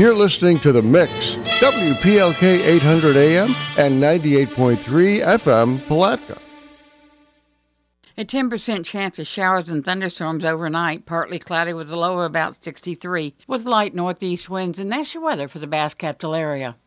You're listening to The Mix, WPLK 800 AM and 98.3 FM, Palatka. A 10% chance of showers and thunderstorms overnight, partly cloudy with a low of about 63, with light northeast winds, and that's your weather for the Bass Capital area.